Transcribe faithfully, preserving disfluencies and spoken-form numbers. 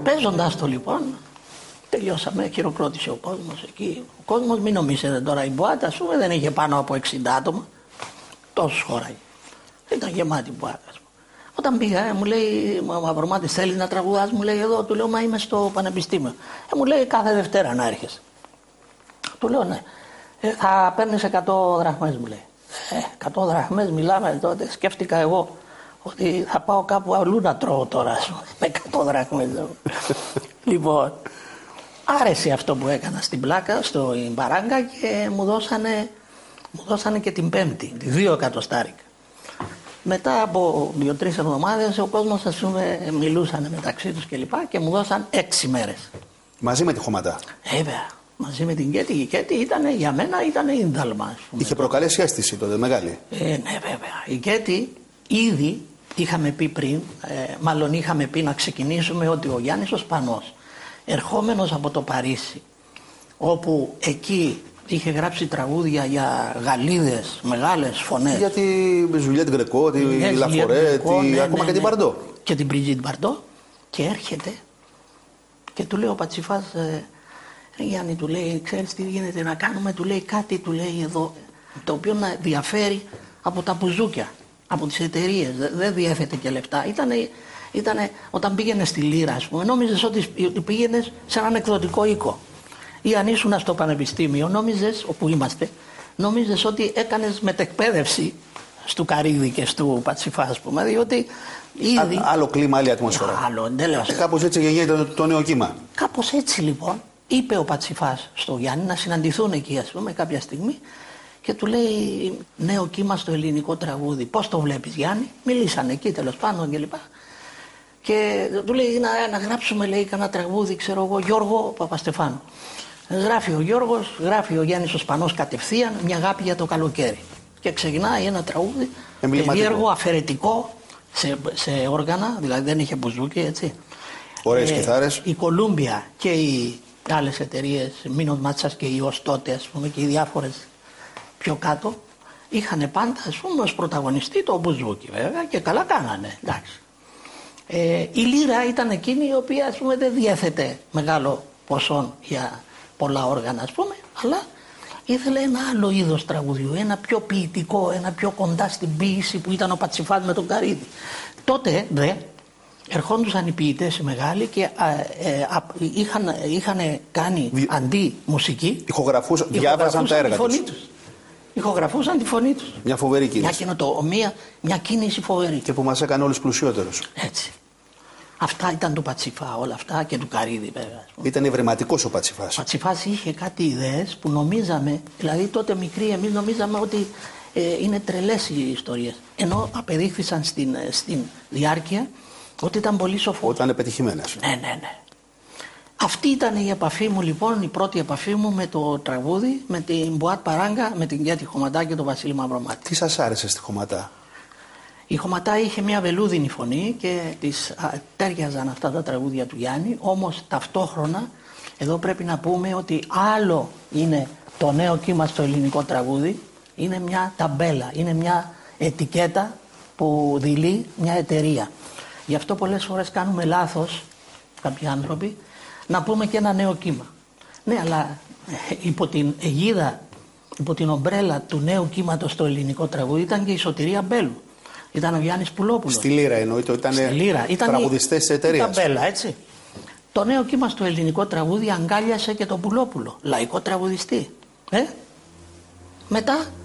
Παίζοντας το λοιπόν, τελειώσαμε, χειροκρότησε ο κόσμος εκεί. Ο κόσμος, μην νομίζετε τώρα, η μπουάτα, ας πούμε, δεν είχε πάνω από εξήντα άτομα. Τόσους χωράει. Ήταν γεμάτη η μπουάτα. Όταν πήγα, ε, μου λέει, ο Μαυρομάτης, θέλει να τραγουδάς, μου λέει, εδώ, του λέω, μα είμαι στο πανεπιστήμιο. Ε, μου λέει, κάθε Δευτέρα να έρχεσαι. Του λέω, ναι. Ε, θα παίρνεις εκατό δραχμές, μου λέει. Ε, εκατό δραχμές μιλάμε τότε, σκέφτηκα εγώ ότι θα πάω κάπου αλλού να τρώω τώρα, ας πούμε, με εκατό δραχμές. Λοιπόν, άρεσε αυτό που έκανα στην πλάκα, στο Παράγκα και μου δώσανε, μου δώσανε και την Πέμπτη, τη δύο εκατοστάρικα. Μετά από δύο-τρεις εβδομάδες ο κόσμος, ας πούμε, μιλούσαν μεταξύ τους και λοιπά και μου δώσαν έξι μέρες. Μαζί με τη Χωματά. Βέβαια, μαζί με την Κέτη. Η Κέτη ήταν, για μένα ήταν ίνδαλμα. Είχε προκαλέσει αίσθηση τότε μεγάλη. Ε, ναι, βέβαια. Η Κέτη ήδη είχαμε πει πριν, ε, μάλλον είχαμε πει να ξεκινήσουμε ότι ο Γιάννης ο Σπανός, ερχόμενος από το Παρίσι, όπου εκεί είχε γράψει τραγούδια για Γαλλίδες, μεγάλες φωνές. Για τη Ζουλιέτ Γκρεκό, τη Λαφορέ, ακόμα ναι, και ναι, την ναι. Μπαρντό. Και την Μπριτζίτ Μπαρντό. Και έρχεται και του λέει ο Πατσιφάς, ε, Γιάννη, του λέει, ξέρεις τι γίνεται να κάνουμε, του λέει κάτι, του λέει εδώ, το οποίο να διαφέρει από τα μπουζούκια, από τις εταιρείες, δεν διέθετε και λεφτά. Ήτανε, ήτανε, όταν πήγαινε στη Λύρα, ας πούμε, νόμιζες ότι πήγαινες σε έναν εκδοτικό οίκο. Ή αν ήσουν στο πανεπιστήμιο, νόμιζες, όπου είμαστε, νόμιζες ότι έκανες μετεκπαίδευση στου Καρύδη και στου Πατσιφά, ας πούμε, διότι ήδη... Α, άλλο κλίμα, άλλη ατμόσφαιρα. Άλλο, εντελώς. Κάπως έτσι γεννιέται το, το νέο κύμα. Κάπως έτσι λοιπόν, είπε ο Πατσιφάς στο Γιάννη να συναντηθούν εκεί, ας πούμε, κάποια στιγμή και του λέει νέο κύμα στο ελληνικό τραγούδι. Πώς το βλέπεις, Γιάννη? Μιλήσανε εκεί τέλος πάντων κλπ. Και του λέει να, να γράψουμε, λέει, κανένα τραγούδι, ξέρω εγώ, Γιώργο Παπαστεφάνου. Γράφει ο Γιώργος, γράφει ο Γιάννης ο Σπανός κατευθείαν μια αγάπη για το καλοκαίρι. Και ξεκινάει ένα τραγούδι περίεργο, αφαιρετικό σε, σε όργανα, δηλαδή δεν είχε μπουζούκι, έτσι. Ωραίες ε, κιθάρες. Η Κολούμπια και οι άλλες εταιρείες, Μίνος Μάτσας και οι ως τότε, ας πούμε, και οι διάφορες πιο κάτω, είχαν πάντα, ας πούμε, ως πρωταγωνιστή το μπουζούκι, βέβαια, και καλά κάνανε, εντάξει. Ε, η Λύρα ήταν εκείνη η οποία, ας πούμε, δεν διέθετε μεγάλο ποσό για πολλά όργανα, ας πούμε, αλλά ήθελε ένα άλλο είδος τραγουδιού, ένα πιο ποιητικό, ένα πιο κοντά στην ποίηση που ήταν ο Πατσιφάς με τον Καρύδη. Τότε δε ερχόντουσαν οι ποιητές οι μεγάλοι και α, ε, α, είχαν, είχαν κάνει Δι... αντί μουσική, ηχογραφούσαν, διάβαζαν τα έργα τους. τους. Ηχογραφούσαν τη φωνή τους. Μια φοβερή κίνηση. Μια, καινοτομία, μια κίνηση φοβερή. Και που μας έκανε όλους πλουσιότερους. Έτσι. Αυτά ήταν του Πατσιφά, όλα αυτά, και του Καρύδη βέβαια. Ήταν ευρηματικός ο Πατσιφάς. Ο Πατσιφάς είχε κάτι ιδέες που νομίζαμε, δηλαδή τότε μικροί εμείς νομίζαμε ότι ε, είναι τρελές οι ιστορίες. Ενώ απεδείχθησαν στην, στην διάρκεια ότι ήταν πολύ σοφό. Όταν πετυχημένες. Ναι, ναι, ναι. Αυτή ήταν η επαφή μου λοιπόν, η πρώτη επαφή μου με το τραγούδι, με την Μπουάτ Παράγκα, με την Κέτη Χωματά και τον Βασίλη Μαυρομάτη. Τι σας άρεσε στη Χωματά? Η Χωματά είχε μια βελούδινη φωνή και της α, τέριαζαν αυτά τα τραγούδια του Γιάννη, όμως ταυτόχρονα εδώ πρέπει να πούμε ότι άλλο είναι το νέο κύμα στο ελληνικό τραγούδι, είναι μια ταμπέλα, είναι μια ετικέτα που δειλεί μια εταιρεία. Γι' αυτό πολλές φορές κάνουμε λάθος, κάποιοι άνθρωποι, να πούμε και ένα νέο κύμα. Ναι, αλλά ε, υπό την αιγίδα, υπό την ομπρέλα του νέου κύματος στο ελληνικό τραγούδι ήταν και η Σωτηρία Μπέλου. Ήταν ο Γιάννης Πουλόπουλος. Στη Λύρα εννοείται, ήταν τραγουδιστές της εταιρείας. Ήταν ταμπέλα, έτσι. Το νέο κύμα στο ελληνικό τραγούδι αγκάλιασε και τον Πουλόπουλο, λαϊκό τραγουδιστή. Ε? Μετά